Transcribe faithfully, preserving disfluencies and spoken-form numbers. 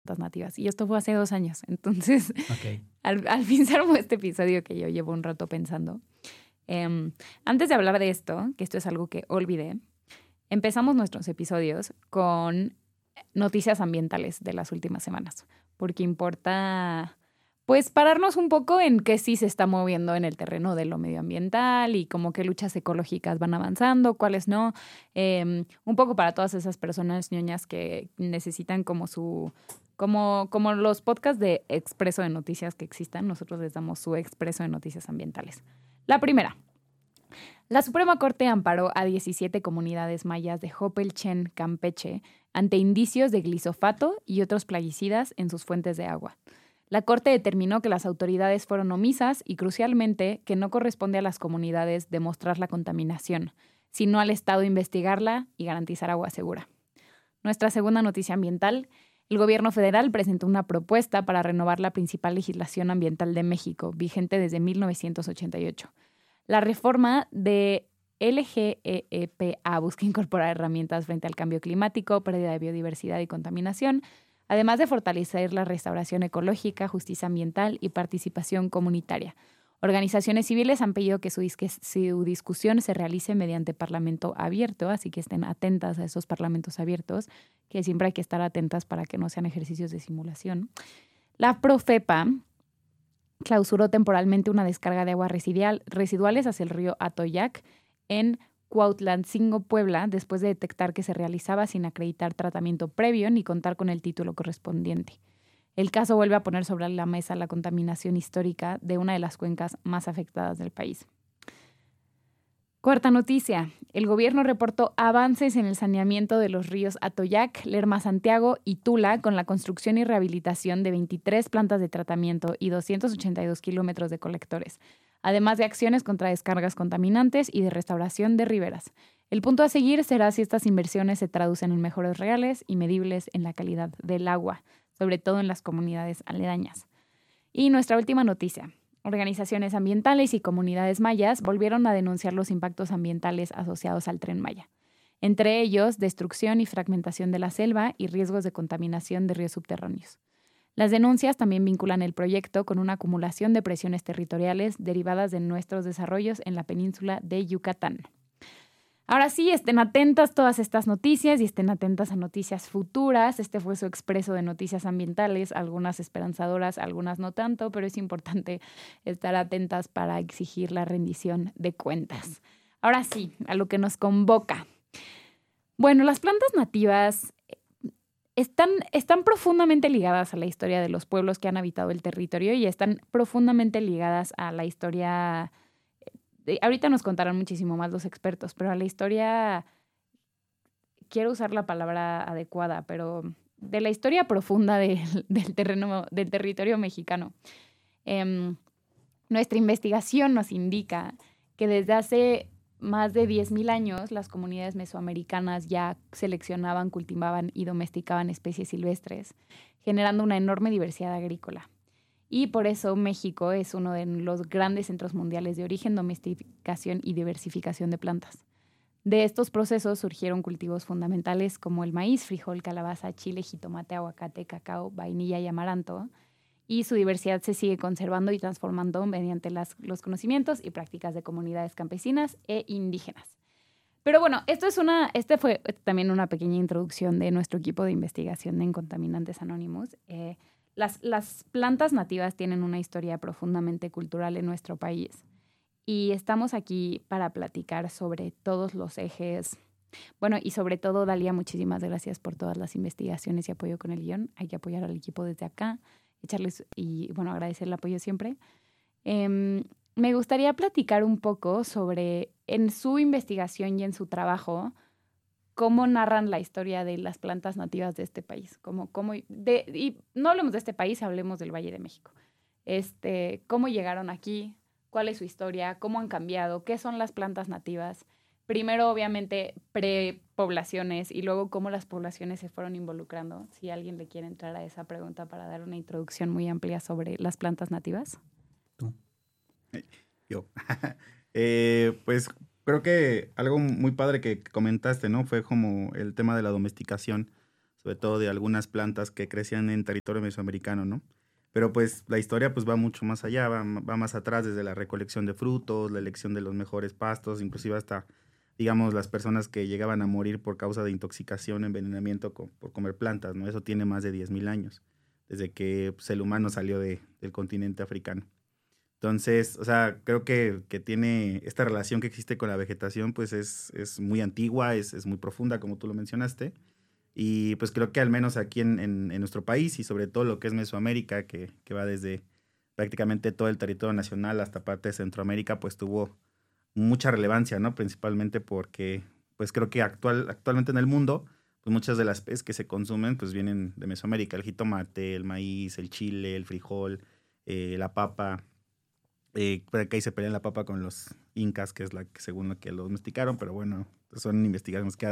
nativas. Y esto fue hace dos años. Entonces, okay. al, al fin se armó este episodio que yo llevo un rato pensando. Eh, antes de hablar de esto, que esto es algo que olvidé, empezamos nuestros episodios con noticias ambientales de las últimas semanas, porque importa, pues, pararnos un poco en qué sí se está moviendo en el terreno de lo medioambiental y como qué luchas ecológicas van avanzando, cuáles no. Eh, un poco para todas esas personas ñoñas que necesitan como su... Como, como los podcasts de expreso de noticias que existan, nosotros les damos su expreso de noticias ambientales. La primera. La Suprema Corte amparó a diecisiete comunidades mayas de Jopelchen, Campeche, ante indicios de glisofato y otros plaguicidas en sus fuentes de agua. La Corte determinó que las autoridades fueron omisas y, crucialmente, que no corresponde a las comunidades demostrar la contaminación, sino al Estado investigarla y garantizar agua segura. Nuestra segunda noticia ambiental. El gobierno federal presentó una propuesta para renovar la principal legislación ambiental de México, vigente desde mil novecientos ochenta y ocho. La reforma de L G E E P A busca incorporar herramientas frente al cambio climático, pérdida de biodiversidad y contaminación, además de fortalecer la restauración ecológica, justicia ambiental y participación comunitaria. Organizaciones civiles han pedido que su, dis- que su discusión se realice mediante parlamento abierto, así que estén atentas a esos parlamentos abiertos, que siempre hay que estar atentas para que no sean ejercicios de simulación. La Profepa clausuró temporalmente una descarga de aguas residual, residuales hacia el río Atoyac en Cuautlancingo, Puebla, después de detectar que se realizaba sin acreditar tratamiento previo ni contar con el título correspondiente. El caso vuelve a poner sobre la mesa la contaminación histórica de una de las cuencas más afectadas del país. Cuarta noticia. El gobierno reportó avances en el saneamiento de los ríos Atoyac, Lerma Santiago y Tula con la construcción y rehabilitación de veintitrés plantas de tratamiento y doscientos ochenta y dos kilómetros de colectores, además de acciones contra descargas contaminantes y de restauración de riberas. El punto a seguir será si estas inversiones se traducen en mejoras reales y medibles en la calidad del agua, sobre todo en las comunidades aledañas. Y nuestra última noticia. Organizaciones ambientales y comunidades mayas volvieron a denunciar los impactos ambientales asociados al Tren Maya. Entre ellos, destrucción y fragmentación de la selva y riesgos de contaminación de ríos subterráneos. Las denuncias también vinculan el proyecto con una acumulación de presiones territoriales derivadas de nuestros desarrollos en la península de Yucatán. Ahora sí, estén atentas todas estas noticias y estén atentas a noticias futuras. Este fue su expreso de noticias ambientales, algunas esperanzadoras, algunas no tanto, pero es importante estar atentas para exigir la rendición de cuentas. Ahora sí, a lo que nos convoca. Bueno, las plantas nativas están, están profundamente ligadas a la historia de los pueblos que han habitado el territorio y están profundamente ligadas a la historia. Ahorita nos contarán muchísimo más los expertos, pero a la historia, quiero usar la palabra adecuada, pero de la historia profunda de, del terreno, del territorio mexicano. Eh, nuestra investigación nos indica que desde hace más de diez mil años las comunidades mesoamericanas ya seleccionaban, cultivaban y domesticaban especies silvestres, generando una enorme diversidad agrícola. Y por eso México es uno de los grandes centros mundiales de origen, domesticación y diversificación de plantas. De estos procesos surgieron cultivos fundamentales como el maíz, frijol, calabaza, chile, jitomate, aguacate, cacao, vainilla y amaranto. Y su diversidad se sigue conservando y transformando mediante las, los conocimientos y prácticas de comunidades campesinas e indígenas. Pero bueno, esto es una, este fue también una pequeña introducción de nuestro equipo de investigación en Contaminantes Anónimos. Eh, Las, las plantas nativas tienen una historia profundamente cultural en nuestro país y estamos aquí para platicar sobre todos los ejes. Bueno, y sobre todo, Dalia, muchísimas gracias por todas las investigaciones y apoyo con el guión. Hay que apoyar al equipo desde acá, echarles y, bueno, agradecer el apoyo siempre. Eh, me gustaría platicar un poco sobre, en su investigación y en su trabajo, cómo narran la historia de las plantas nativas de este país. Cómo, cómo, de, y no hablemos de este país, hablemos del Valle de México. Este, cómo llegaron aquí, cuál es su historia, cómo han cambiado, qué son las plantas nativas. Primero, obviamente, prepoblaciones y luego cómo las poblaciones se fueron involucrando. Si alguien le quiere entrar a esa pregunta para dar una introducción muy amplia sobre las plantas nativas. Tú. Yo. eh, pues creo que algo muy padre que comentaste, ¿no? Fue como el tema de la domesticación. O sobre todo de algunas plantas que crecían en territorio mesoamericano, ¿no? Pero pues la historia pues va mucho más allá, va, va más atrás, desde la recolección de frutos, la elección de los mejores pastos, inclusive hasta, digamos, las personas que llegaban a morir por causa de intoxicación, envenenamiento con, por comer plantas, ¿no? Eso tiene más de diez mil años, desde que pues, el humano salió de, del continente africano. Entonces, o sea, creo que, que tiene esta relación que existe con la vegetación, pues es, es muy antigua, es, es muy profunda, como tú lo mencionaste. Y pues creo que al menos aquí en, en, en nuestro país y sobre todo lo que es Mesoamérica, que, que va desde prácticamente todo el territorio nacional hasta parte de Centroamérica, pues tuvo mucha relevancia, ¿no? Principalmente porque, pues creo que actual, actualmente en el mundo, pues muchas de las especies que se consumen, pues vienen de Mesoamérica, el jitomate, el maíz, el chile, el frijol, eh, la papa. Eh, por acá ahí se pelea la papa con los incas, que es la que según lo que lo domesticaron, pero bueno, son investigaciones que